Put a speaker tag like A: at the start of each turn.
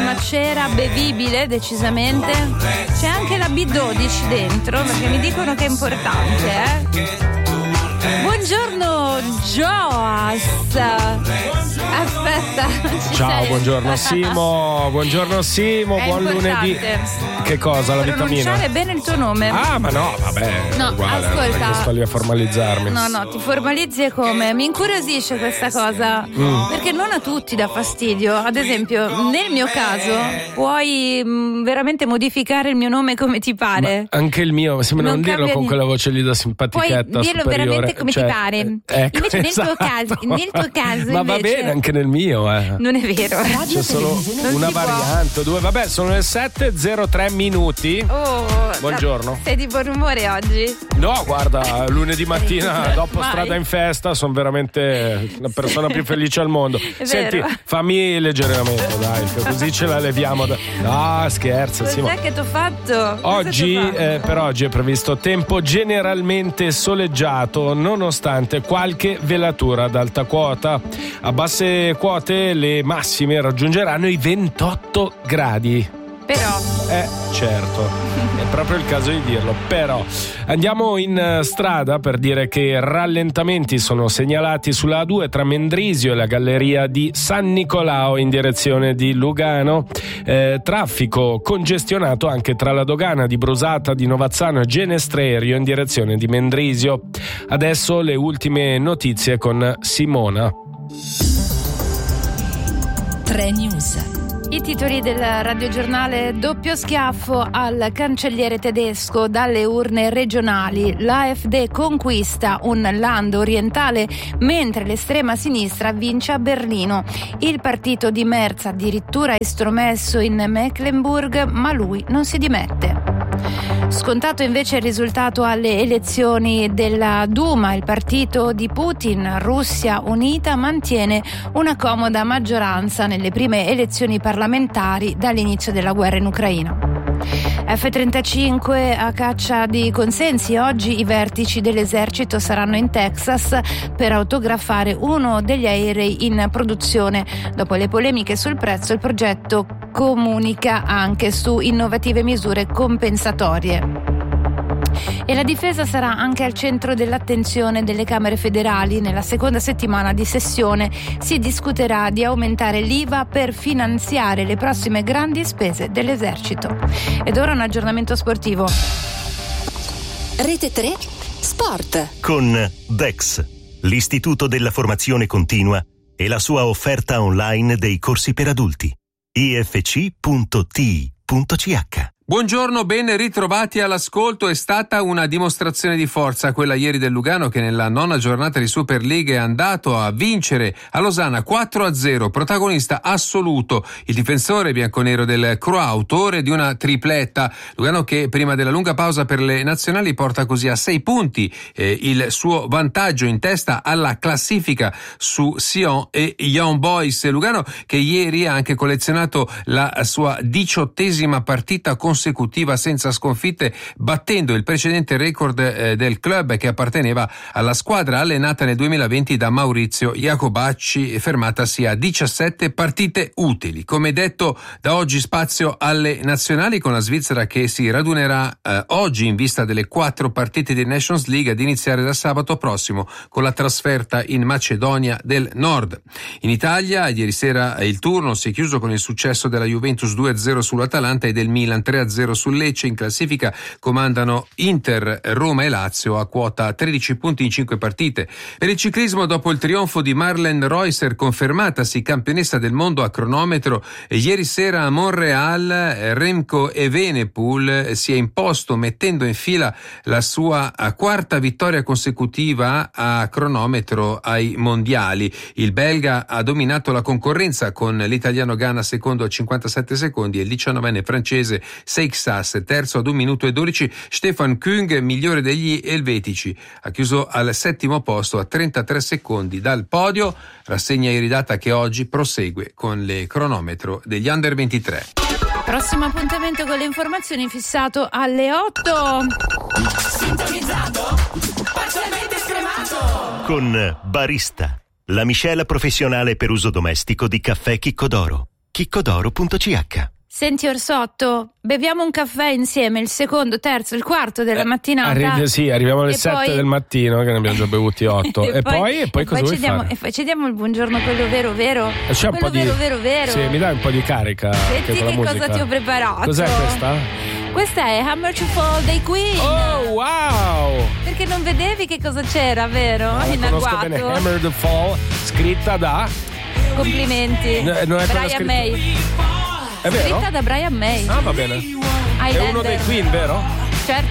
A: una cera bevibile, decisamente. C'è anche la B12 dentro, perché mi dicono che è importante, Buongiorno Joas. Aspetta.
B: Ciao, buongiorno Simo. Buongiorno Simo,
A: è
B: buon
A: importante.
B: Lunedì. Che cosa? La vitamina?
A: Pronunciare bene il tuo nome.
B: Ah, ma no, vabbè.
A: No,
B: uguale,
A: ascolta.
B: non è che sto lì a formalizzarmi.
A: No, ti formalizzi e come? Mi incuriosisce questa cosa, perché non a tutti dà fastidio. Ad esempio, nel mio caso puoi veramente modificare il mio nome come ti pare.
B: Ma anche il mio, sembra non dirlo con quella voce lì da simpatichetta.
A: Puoi dirlo
B: superiore.
A: veramente come ti pare.
B: Ecco,
A: invece
B: esatto.
A: nel tuo caso
B: ma va
A: invece,
B: bene anche nel mio,
A: Non è vero.
B: C'è solo una variante, due. Vabbè, sono le 7:03 minuti. Buongiorno.
A: Sei di buon umore oggi?
B: No, guarda, lunedì mattina dopo
A: Mai.
B: Strada in Festa sono veramente la persona più felice al mondo. Senti,
A: vero.
B: fammi leggere la mente, dai, che così ce la leviamo. No, scherzo.
A: Cos'è che t'ho fatto?
B: Oggi, per oggi è previsto tempo generalmente soleggiato, nonostante qualche velatura ad alta quota. A basse quote le massime raggiungeranno i 28 gradi.
A: Però
B: Certo, è proprio il caso di dirlo. Però andiamo in strada per dire che rallentamenti sono segnalati sulla A2 tra Mendrisio e la galleria di San Nicolao in direzione di Lugano. Traffico congestionato anche tra la dogana di Brusata, di Novazzano e Genestrerio in direzione di Mendrisio. Adesso le ultime notizie con Simona.
C: 3 News.
A: I titoli del radiogiornale: doppio schiaffo al cancelliere tedesco dalle urne regionali. L'AfD conquista un Land orientale mentre l'estrema sinistra vince a Berlino. Il partito di Merz addirittura è estromesso in Mecklenburg, ma lui non si dimette. Scontato invece il risultato alle elezioni della Duma. Il partito di Putin, Russia Unita, mantiene una comoda maggioranza nelle prime elezioni parlamentari dall'inizio della guerra in Ucraina. F-35 a caccia di consensi. Oggi i vertici dell'esercito saranno in Texas per autografare uno degli aerei in produzione. Dopo le polemiche sul prezzo, il progetto comunica anche su innovative misure compensatorie. E la difesa sarà anche al centro dell'attenzione delle Camere federali. Nella seconda settimana di sessione si discuterà di aumentare l'IVA per finanziare le prossime grandi spese dell'esercito. Ed ora un aggiornamento sportivo.
C: Rete 3 Sport.
D: Con Dex, l'Istituto della Formazione Continua e la sua offerta online dei corsi per adulti. ifc.ti.ch.
E: Buongiorno, ben ritrovati all'ascolto. È stata una dimostrazione di forza quella ieri del Lugano, che nella nona giornata di Super League è andato a vincere a Losanna 4-0, protagonista assoluto il difensore bianconero del Croix, autore di una tripletta. Lugano che prima della lunga pausa per le nazionali porta così a 6 punti il suo vantaggio in testa alla classifica su Sion e Young Boys. Lugano che ieri ha anche collezionato la sua 18ª partita consecutiva senza sconfitte, battendo il precedente record del club che apparteneva alla squadra allenata nel 2020 da Maurizio Jacobacci, fermatasi a 17 partite utili. Come detto, da oggi spazio alle nazionali, con la Svizzera che si radunerà oggi in vista delle 4 partite di Nations League, ad iniziare da sabato prossimo con la trasferta in Macedonia del Nord. In Italia ieri sera il turno si è chiuso con il successo della Juventus 2-0 sull'Atalanta e del Milan 3-0 sul Lecce. In classifica comandano Inter, Roma e Lazio a quota 13 punti in 5 partite. Per il ciclismo, dopo il trionfo di Marlen Reusser, confermatasi campionessa del mondo a cronometro, ieri sera a Montreal Remco Evenepoel si è imposto mettendo in fila la sua 4ª vittoria consecutiva a cronometro ai mondiali. Il belga ha dominato la concorrenza con l'italiano Ganna secondo a 57 secondi e il 19enne francese Seixas terzo ad 1 minuto e 12. Stefan Küng, migliore degli elvetici, ha chiuso al 7° posto a 33 secondi dal podio. Rassegna iridata che oggi prosegue con le cronometro degli Under 23.
A: Prossimo appuntamento con le informazioni fissato alle 8.
C: Sintonizzato, parzialmente scremato.
D: Con Barista, la miscela professionale per uso domestico di caffè Chicco d'Oro. chiccodoro.ch.
A: Senti Orsotto, beviamo un caffè insieme, il secondo, terzo, il quarto della mattinata.
B: Arriviamo alle 7
A: poi...
B: del mattino, che ne abbiamo già bevuti 8. e poi cosa vuoi fare?
A: E poi ci diamo il buongiorno, quello vero.
B: C'è un po' di...
A: vero.
B: Sì, mi dai un po' di carica.
A: Senti
B: che
A: cosa ti ho preparato.
B: Cos'è questa?
A: Questa è Hammer to Fall dei Queen.
B: Oh, wow!
A: Perché non vedevi che cosa c'era, vero?
B: La
A: in
B: conosco
A: agguato.
B: bene, Hammer to Fall, scritta da...
A: Complimenti.
B: Non è
A: Brian May.
B: È vero?
A: Scritta da Brian May.
B: Ah, va bene. È uno dei Queen, vero?
A: Certo.